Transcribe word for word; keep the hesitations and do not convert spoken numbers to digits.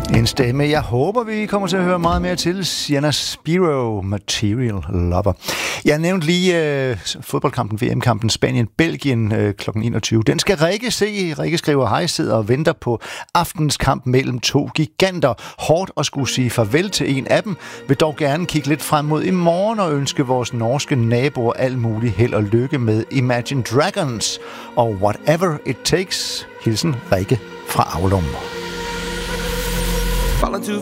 En stemme, jeg håber, vi kommer til at høre meget mere til. Sienna Spiro, Material Lover. Jeg nævnte lige øh, fodboldkampen, V M-kampen Spanien-Belgien øh, klokken enogtyve. Den skal Rikke se. Rikke skriver, hej, sidder og venter på aftens kamp mellem to giganter. Hårdt at skulle sige farvel til en af dem. Vil dog gerne kigge lidt frem mod i morgen og ønske vores norske naboer alt muligt held og lykke med Imagine Dragons og Whatever It Takes. Hilsen Rikke fra Aulum.